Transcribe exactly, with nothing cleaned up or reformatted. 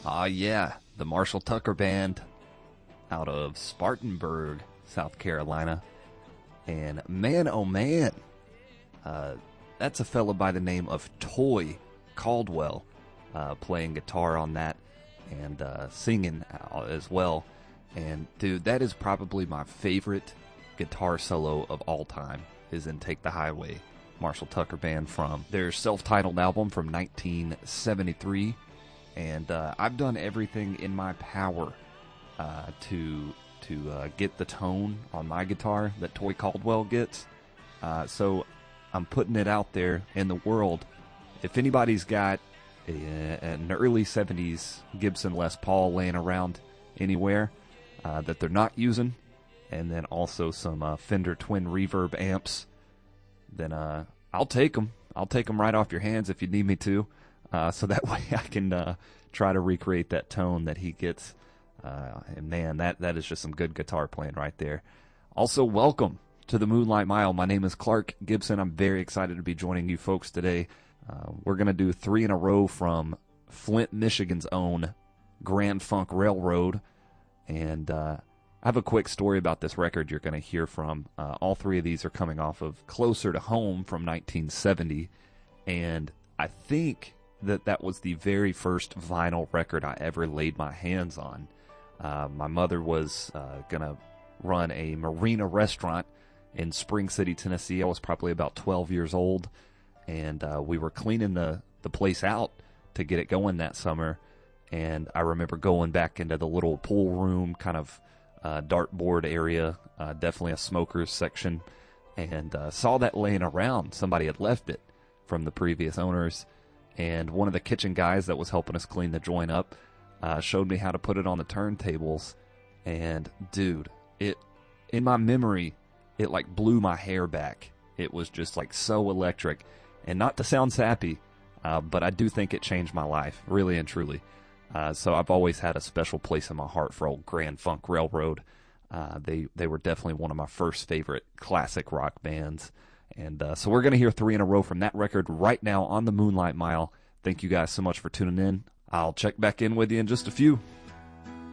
Ah, yeah, the Marshall Tucker Band out of Spartanburg, South Carolina. And man, oh man, uh, that's a fella by the name of Toy Caldwell uh, playing guitar on that and uh, singing as well. And dude, that is probably my favorite guitar solo of all time, is in Take the Highway, Marshall Tucker Band from their self-titled album from nineteen seventy-three. And uh, I've done everything in my power uh, to to uh, get the tone on my guitar that Toy Caldwell gets. Uh, so I'm putting it out there in the world. If anybody's got a, an early seventies Gibson Les Paul laying around anywhere uh, that they're not using, and then also some uh, Fender Twin Reverb amps, then uh, I'll take them. I'll take them right off your hands if you need me to. Uh, so that way I can uh, try to recreate that tone that he gets. Uh, and man, that, that is just some good guitar playing right there. Also, welcome to the Moonlight Mile. My name is Clark Gibson. I'm very excited to be joining you folks today. Uh, we're going to do three in a row from Flint, Michigan's own Grand Funk Railroad. And uh, I have a quick story about this record you're going to hear from. Uh, all three of these are coming off of Closer to Home from nineteen seventy. And I think that that was the very first vinyl record I ever laid my hands on. Uh, my mother was uh, going to run a marina restaurant in Spring City, Tennessee. I was probably about twelve years old, and uh, we were cleaning the, the place out to get it going that summer. And I remember going back into the little pool room, kind of uh, dartboard area, uh, definitely a smoker's section, and uh, saw that laying around. Somebody had left it from the previous owners. And one of the kitchen guys that was helping us clean the joint up uh, showed me how to put it on the turntables. And dude, it in my memory, it like blew my hair back. It was just like so electric. And not to sound sappy, uh, but I do think it changed my life, really and truly. Uh, so I've always had a special place in my heart for old Grand Funk Railroad. Uh, they they were definitely one of my first favorite classic rock bands. And uh, so we're going to hear three in a row from that record right now on the Moonlight Mile. Thank you guys so much for tuning in. I'll check back in with you in just a few.